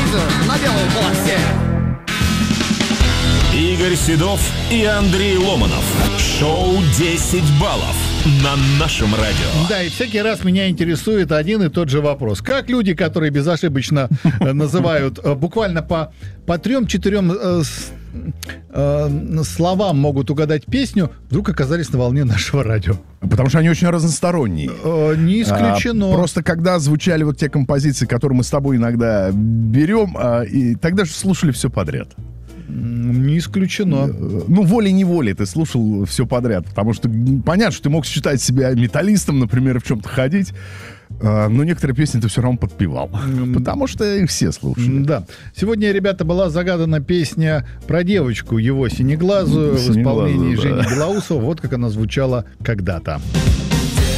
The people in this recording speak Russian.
на белой полосе. Игорь Седов и Андрей Ломанов. Шоу «10 баллов» на нашем радио. Да, и всякий раз меня интересует один и тот же вопрос. Как люди, которые безошибочно называют буквально по 3-4 словам могут угадать песню, вдруг оказались на волне нашего радио? Потому что они очень разносторонние. Не исключено. Просто когда звучали вот те композиции, которые мы с тобой иногда берем, и тогда же слушали все подряд. Не исключено. Ну, волей-неволей ты слушал все подряд. Потому что понятно, что ты мог считать себя металлистом, например, в чем-то ходить. Но некоторые песни ты все равно подпевал. Потому что их все слушали. Да. Сегодня, ребята, была загадана песня про девочку, его синеглазую, в исполнении Жени Белоусова. Вот как она звучала когда-то.